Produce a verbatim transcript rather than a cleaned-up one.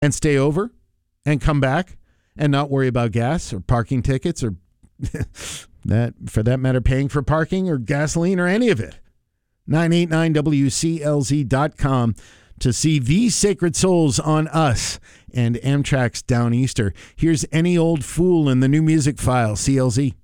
and stay over and come back and not worry about gas or parking tickets or that, for that matter, paying for parking or gasoline or any of it. nine eight nine W C L Z dot com to see These Sacred Souls on Us and Amtrak's Downeaster. Here's Any Old Fool in the New Music File, C L Z.